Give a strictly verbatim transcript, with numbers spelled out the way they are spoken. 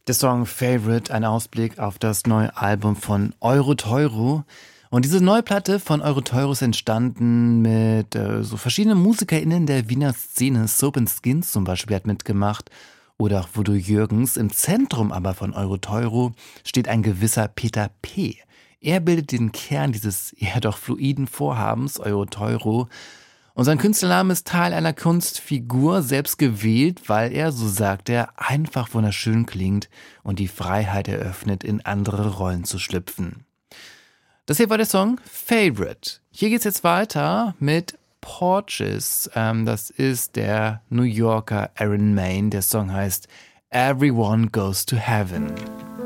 Der Song Favorite, ein Ausblick auf das neue Album von Euro-Teuro. Und diese neue Platte von Euro-Teuro ist entstanden mit äh, so verschiedenen MusikerInnen der Wiener Szene. Soap and Skins zum Beispiel hat mitgemacht oder auch Voodoo Jürgens. Im Zentrum aber von Euro-Teuro steht ein gewisser Peter P. Er bildet den Kern dieses eher doch fluiden Vorhabens Euro-Teuro. Und sein Künstlername ist Teil einer Kunstfigur, selbst gewählt, weil er, so sagt er, einfach wunderschön klingt und die Freiheit eröffnet, in andere Rollen zu schlüpfen. Das hier war der Song Favorite. Hier geht's jetzt weiter mit Porches. Ähm, das ist der New Yorker Aaron Maine. Der Song heißt Everyone Goes to Heaven.